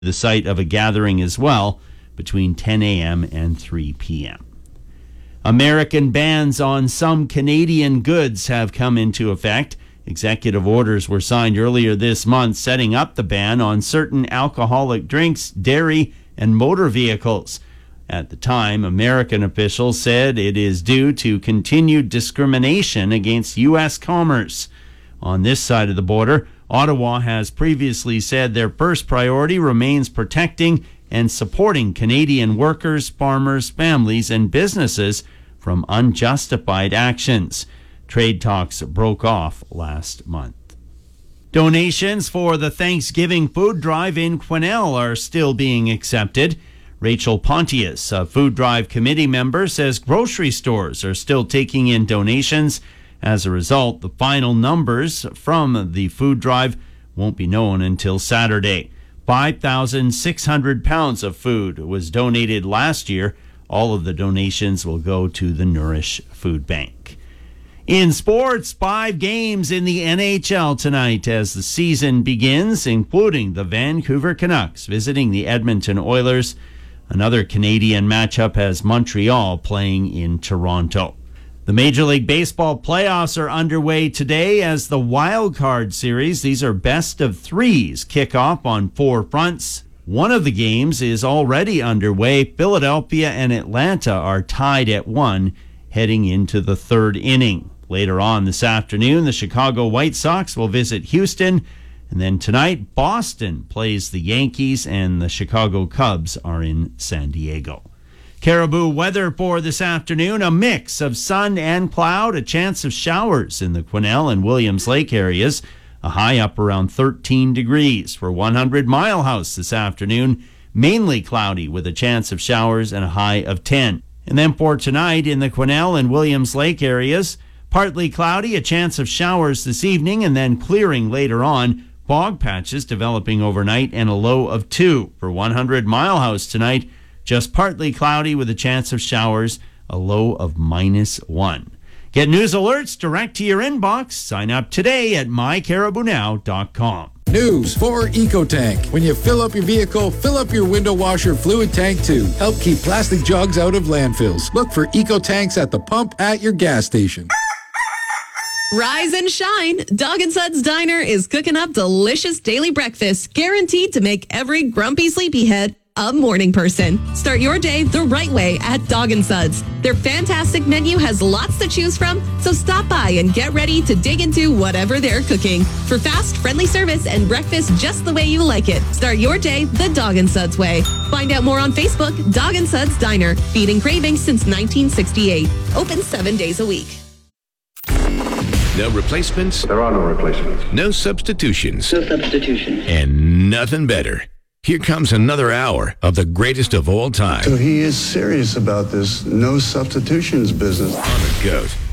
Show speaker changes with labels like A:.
A: the site of a gathering as well between 10 a.m. and 3 p.m. American bans on some Canadian goods have come into effect. Executive orders were signed earlier this month setting up the ban on certain alcoholic drinks, dairy, and motor vehicles. At the time, American officials said it is due to continued discrimination against U.S. commerce. On this side of the border, Ottawa has previously said their first priority remains protecting and supporting Canadian workers, farmers, families, and businesses from unjustified actions. Trade talks broke off last month. Donations for the Thanksgiving food drive in Quesnel are still being accepted. Rachel Pontius, a food drive committee member, says grocery stores are still taking in donations. As a result, the final numbers from the food drive won't be known until Saturday. 5,600 pounds of food was donated last year. All of the donations will go to the Nourish Food Bank. In sports, 5 games in the NHL tonight as the season begins, including the Vancouver Canucks visiting the Edmonton Oilers. Another Canadian matchup has Montreal playing in Toronto. The Major League Baseball playoffs are underway today as the Wild Card Series. These are best of threes kick off on 4 fronts. One of the games is already underway. Philadelphia and Atlanta are tied at 1 heading into the 3rd inning. Later on this afternoon, the Chicago White Sox will visit Houston. And then tonight, Boston plays the Yankees and the Chicago Cubs are in San Diego. Caribou weather for this afternoon, a mix of sun and cloud, a chance of showers in the Quesnel and Williams Lake areas, a high up around 13 degrees. For 100 Mile House this afternoon, mainly cloudy with a chance of showers and a high of 10. And then for tonight in the Quesnel and Williams Lake areas, partly cloudy, a chance of showers this evening and then clearing later on. Fog patches developing overnight and a low of 2. For 100 Mile House tonight, just partly cloudy with a chance of showers, a low of -1. Get news alerts direct to your inbox. Sign up today at mycaribounow.com.
B: News for EcoTank. When you fill up your vehicle, fill up your window washer fluid tank too. Help keep plastic jugs out of landfills. Look for EcoTanks at the pump at your gas station.
C: Rise and shine. Dog and Suds Diner is cooking up delicious daily breakfast, guaranteed to make every grumpy sleepyhead a morning person. Start your day the right way at Dog and Suds. Their fantastic menu has lots to choose from, so stop by and get ready to dig into whatever they're cooking. For fast, friendly service and breakfast just the way you like it, start your day the Dog and Suds way. Find out more on Facebook. Dog and Suds Diner, feeding cravings since 1968. Open 7 days a week.
D: No replacements.
E: There are no replacements.
D: No substitutions.
F: No substitutions.
D: And nothing better. Here comes another hour of the greatest of all time.
E: So he is serious about this no substitutions business.
D: On the GOAT.